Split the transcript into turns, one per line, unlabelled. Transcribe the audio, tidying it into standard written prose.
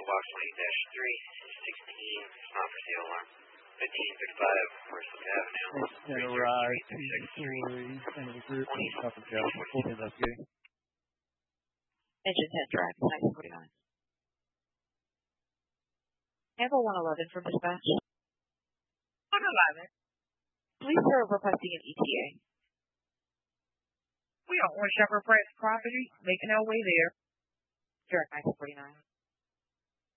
Box 20-316, not for sale alarm. 1535 Portsmouth Avenue.
It's going to rise to the stories and the group is Upper Joe. Full investigating.
Engine 10 track, 949. Handle 111 from dispatch.
111.
Police are requesting an ETA.
We are on Shepherd Press property, making our way there.
Direct 949.